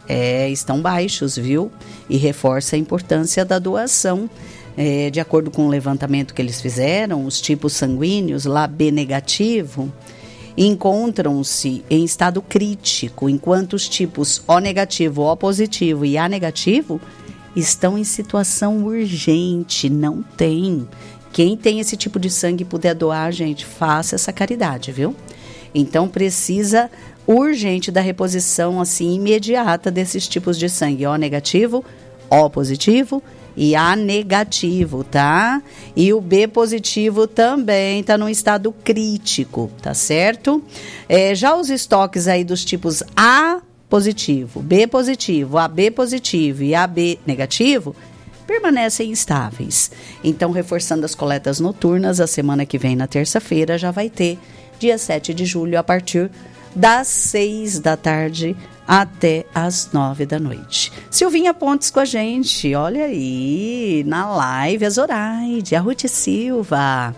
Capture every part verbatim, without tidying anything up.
é, estão baixos, viu? E reforça a importância da doação. É, de acordo com o levantamento que eles fizeram, os tipos sanguíneos, lá B negativo, encontram-se em estado crítico, enquanto os tipos O negativo, O positivo e A negativo estão em situação urgente. Não tem. Quem tem esse tipo de sangue e puder doar, gente, faça essa caridade, viu? Então precisa urgente da reposição assim imediata desses tipos de sangue, O negativo, O positivo e A negativo, tá? E o B positivo também está num estado crítico, tá certo? É, já os estoques aí dos tipos A positivo, B positivo, A B positivo e A B negativo permanecem estáveis. Então, reforçando as coletas noturnas, a semana que vem, na terça-feira, já vai ter, dia sete de julho, a partir das seis da tarde até as nove da noite. Silvinha Pontes com a gente, olha aí, na live, a Zoraide, a Ruth Silva.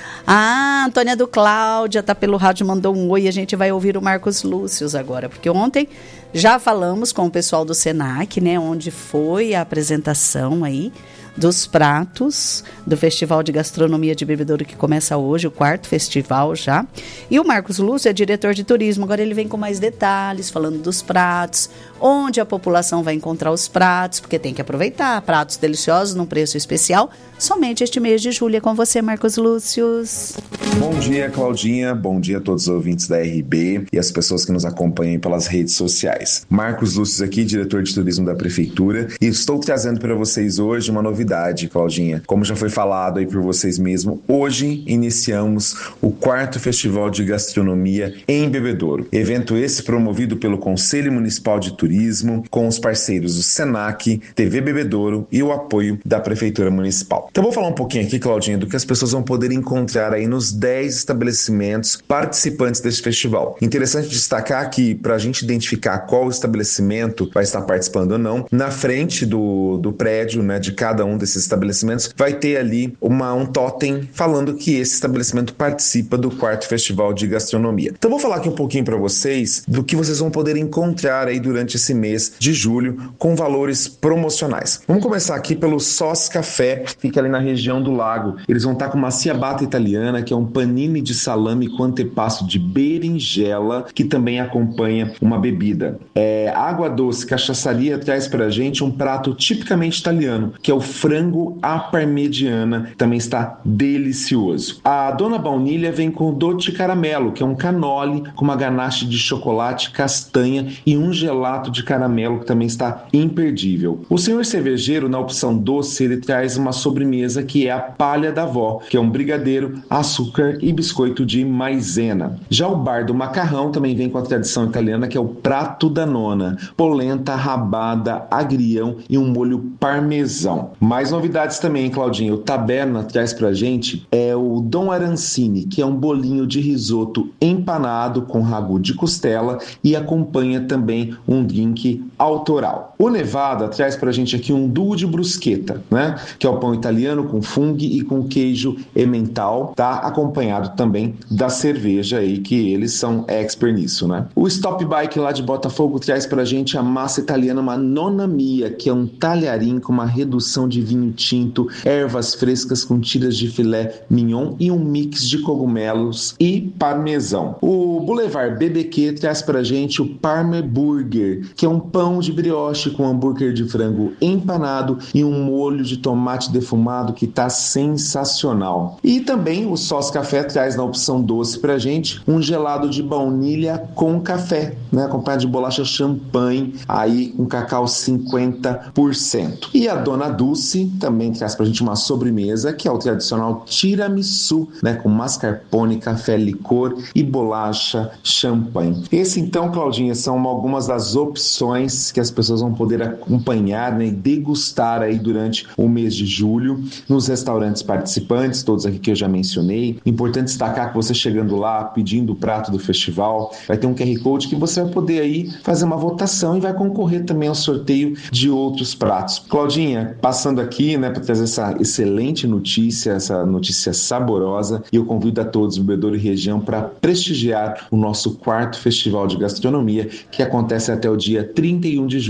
Ah, Antônia do Cláudia tá pelo rádio, mandou um oi, a gente vai ouvir o Marcos Lúcius agora, porque ontem já falamos com o pessoal do Senac, né, onde foi a apresentação aí dos pratos do Festival de Gastronomia de Bebedouro, que começa hoje, o quarto festival já. E o Marcos Lúcio é diretor de turismo, agora ele vem com mais detalhes, falando dos pratos, onde a população vai encontrar os pratos, porque tem que aproveitar, pratos deliciosos num preço especial, somente este mês de julho. É com você, Marcos Lúcius. Bom dia, Claudinha, bom dia a todos os ouvintes da R B e as pessoas que nos acompanham pelas redes sociais. Marcos Lúcius aqui, diretor de turismo da Prefeitura, e estou trazendo para vocês hoje uma novidade, Claudinha. Como já foi falado aí por vocês mesmo, hoje iniciamos o quarto Festival de Gastronomia em Bebedouro. Evento esse promovido pelo Conselho Municipal de Turismo, com os parceiros do Senac, T V Bebedouro e o apoio da Prefeitura Municipal. Então vou falar um pouquinho aqui, Claudinha, do que as pessoas vão poder encontrar aí nos dez estabelecimentos participantes deste festival. Interessante destacar que, para a gente identificar qual estabelecimento vai estar participando ou não, na frente do, do prédio, né, de cada um desses estabelecimentos, vai ter ali uma, um totem falando que esse estabelecimento participa do quarto Festival de Gastronomia. Então vou falar aqui um pouquinho para vocês do que vocês vão poder encontrar aí durante esse mês de julho com valores promocionais. Vamos começar aqui pelo Sós Café, que fica ali na região do Lago. Eles vão estar com uma ciabatta italiana, que é um panini de salame com antepasto de berinjela, que também acompanha uma bebida. É, água doce, cachaçaria traz pra gente um prato tipicamente italiano, que é o frango à parmegiana, que também está delicioso. A Dona Baunilha vem com o doce caramelo, que é um canole com uma ganache de chocolate, castanha e um gelato de caramelo, que também está imperdível. O senhor cervejeiro, na opção doce, ele traz uma sobremesa que é a palha da avó, que é um brigadeiro, açúcar e biscoito de maisena. Já o bar do macarrão também vem com a tradição italiana, que é o prato da nona, polenta, rabada, agrião e um molho parmesão. Mais novidades também, Claudinha. O Taberna traz pra gente é o Dom Arancini, que é um bolinho de risoto empanado com ragu de costela e acompanha também um drink autoral. O Nevada traz pra gente aqui um duo de bruschetta, né? Que é o pão italiano com fungo e com queijo emmental, tá? Acompanhado também da cerveja aí, que eles são expert nisso, né? O Stop Bike lá de Botafogo traz pra gente a massa italiana, uma Nonna Mia, que é um talharim com uma redução de vinho tinto, ervas frescas com tiras de filé mignon e um mix de cogumelos e parmesão. O Boulevard B B Q traz pra gente o Parme Burger, que é um pão de brioche com hambúrguer de frango empanado e um molho de tomate defumado que tá sensacional. E também o Sós Café traz na opção doce pra gente um gelado de baunilha com café, né, acompanhado de bolacha champanhe, aí com cacau cinquenta por cento. E a Dona Dulce também traz pra gente uma sobremesa, que é o tradicional tiramisu, né, com mascarpone, café, licor e bolacha champanhe. Esse então, Claudinha, são algumas das opções que as pessoas vão poder acompanhar, né, e degustar aí durante o mês de julho nos restaurantes participantes, todos aqui que eu já mencionei. Importante destacar que você chegando lá, pedindo o prato do festival, vai ter um Q R Code que você vai poder aí fazer uma votação e vai concorrer também ao sorteio de outros pratos. Claudinha, passando aqui, né, para trazer essa excelente notícia, essa notícia saborosa, e eu convido a todos, Bebedouro e região, para prestigiar o nosso quarto Festival de Gastronomia, que acontece até o dia trinta e um de julho.